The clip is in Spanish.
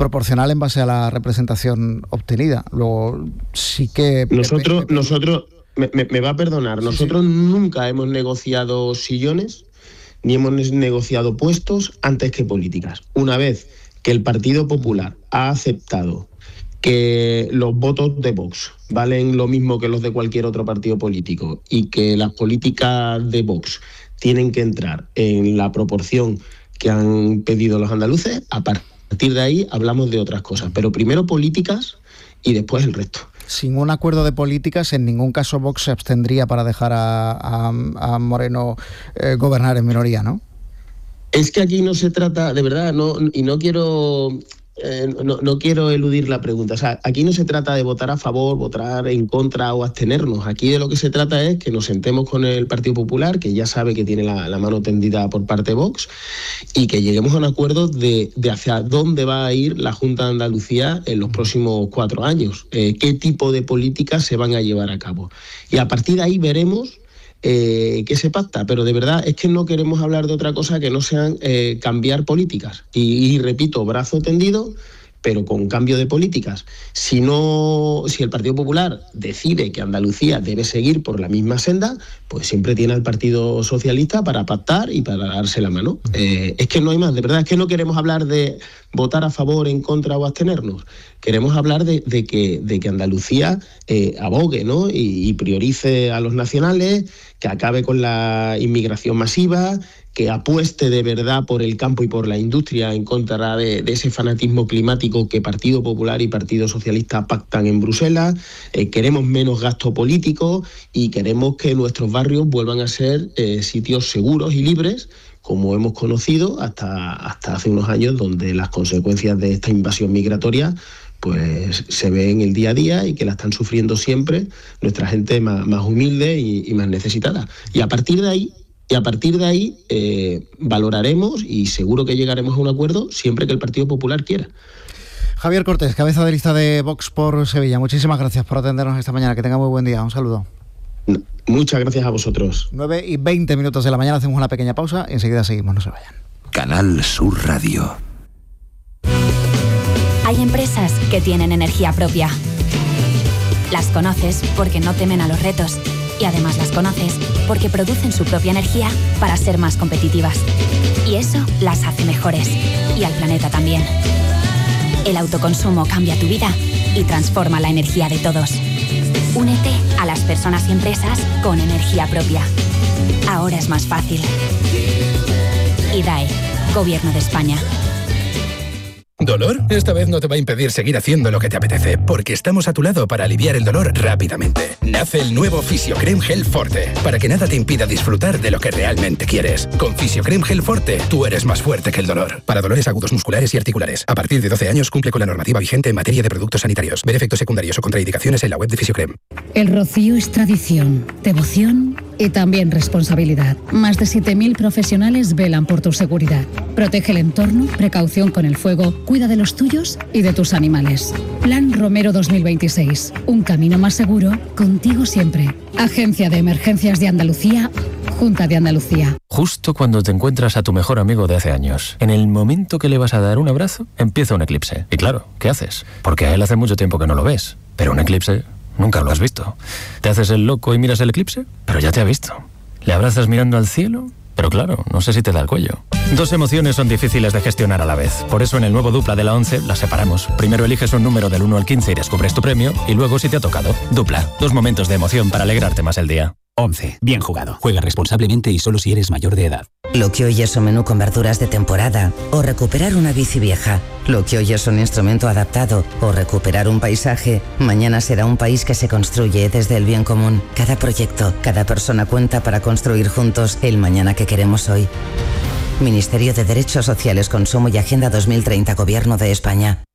proporcional en base a la representación obtenida. Luego sí que... Nosotros me va a perdonar, nosotros nunca hemos negociado sillones ni hemos negociado puestos antes que políticas. Una vez que el Partido Popular ha aceptado que los votos de Vox valen lo mismo que los de cualquier otro partido político y que las políticas de Vox tienen que entrar en la proporción que han pedido los andaluces, a partir de ahí hablamos de otras cosas. Pero primero políticas y después el resto. Sin un acuerdo de políticas, en ningún caso Vox se abstendría para dejar a Moreno gobernar en minoría, ¿no? Es que aquí no se trata, de verdad, no quiero eludir la pregunta. O sea, aquí no se trata de votar a favor, votar en contra o abstenernos. Aquí de lo que se trata es que nos sentemos con el Partido Popular, que ya sabe que tiene la mano tendida por parte de Vox, y que lleguemos a un acuerdo de hacia dónde va a ir la Junta de Andalucía en los próximos 4 años, qué tipo de políticas se van a llevar a cabo. Y a partir de ahí veremos qué se pacta, pero de verdad es que no queremos hablar de otra cosa que no sean cambiar políticas. Y repito, brazo tendido, pero con cambio de políticas. Si el Partido Popular decide que Andalucía debe seguir por la misma senda, pues siempre tiene al Partido Socialista para pactar y para darse la mano. Es que no hay más, de verdad, es que no queremos hablar de votar a favor, en contra o abstenernos. Queremos hablar de que Andalucía abogue, ¿no? y priorice a los nacionales, que acabe con la inmigración masiva, que apueste de verdad por el campo y por la industria en contra de ese fanatismo climático que Partido Popular y Partido Socialista pactan en Bruselas. Queremos menos gasto político y queremos que nuestros barrios vuelvan a ser sitios seguros y libres, como hemos conocido hasta hace unos años, donde las consecuencias de esta invasión migratoria pues se ven el día a día y que la están sufriendo siempre nuestra gente más humilde y más necesitada. Y a partir de ahí valoraremos y seguro que llegaremos a un acuerdo siempre que el Partido Popular quiera. Javier Cortés, cabeza de lista de Vox por Sevilla, muchísimas gracias por atendernos esta mañana. Que tenga muy buen día. Un saludo. Muchas gracias a vosotros. 9:20 de la mañana, hacemos una pequeña pausa y enseguida seguimos, no se vayan. Canal Sur Radio. Hay empresas que tienen energía propia. Las conoces porque no temen a los retos. Y además las conoces porque producen su propia energía para ser más competitivas. Y eso las hace mejores. Y al planeta también. El autoconsumo cambia tu vida y transforma la energía de todos. Únete a las personas y empresas con energía propia. Ahora es más fácil. IDAE, Gobierno de España. ¿Dolor? Esta vez no te va a impedir seguir haciendo lo que te apetece, porque estamos a tu lado para aliviar el dolor rápidamente. Nace el nuevo Fisiocrem Gel Forte, para que nada te impida disfrutar de lo que realmente quieres. Con Fisiocrem Gel Forte, tú eres más fuerte que el dolor. Para dolores agudos musculares y articulares. A partir de 12 años cumple con la normativa vigente en materia de productos sanitarios. Ver efectos secundarios o contraindicaciones en la web de Fisiocrem. El rocío es tradición, devoción y también responsabilidad. Más de 7.000 profesionales velan por tu seguridad. Protege el entorno, precaución con el fuego, cuida de los tuyos y de tus animales. Plan Romero 2026. Un camino más seguro, contigo siempre. Agencia de Emergencias de Andalucía, Junta de Andalucía. Justo cuando te encuentras a tu mejor amigo de hace años, en el momento que le vas a dar un abrazo, empieza un eclipse. Y claro, ¿qué haces? Porque a él hace mucho tiempo que no lo ves. Pero un eclipse nunca lo has visto. ¿Te haces el loco y miras el eclipse? Pero ya te ha visto. ¿Le abrazas mirando al cielo? Pero claro, no sé si te da el cuello. Dos emociones son difíciles de gestionar a la vez. Por eso en el nuevo Dupla de la 11 las separamos. Primero eliges un número del 1 al 15 y descubres tu premio. Y luego si te ha tocado. Dupla. 2 momentos de emoción para alegrarte más el día. 11. Bien jugado. Juega responsablemente y solo si eres mayor de edad. Lo que hoy es un menú con verduras de temporada o recuperar una bici vieja. Lo que hoy es un instrumento adaptado o recuperar un paisaje, mañana será un país que se construye desde el bien común. Cada proyecto, cada persona cuenta para construir juntos el mañana que queremos hoy. Ministerio de Derechos Sociales, Consumo y Agenda 2030, Gobierno de España.